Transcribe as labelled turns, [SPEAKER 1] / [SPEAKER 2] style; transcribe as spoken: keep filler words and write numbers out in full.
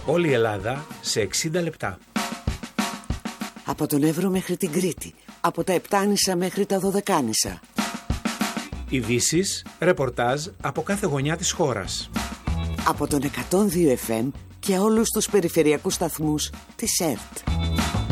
[SPEAKER 1] Όλη η Ελλάδα σε εξήντα λεπτά.
[SPEAKER 2] Από τον Εύρο μέχρι την Κρήτη. Από τα Επτάνησα μέχρι τα Δωδεκάνησα.
[SPEAKER 1] Ειδήσεις, ρεπορτάζ από κάθε γωνιά της χώρας.
[SPEAKER 2] Από τον εκατόν δύο εφ εμ και όλους τους περιφερειακούς σταθμούς της ΕΡΤ.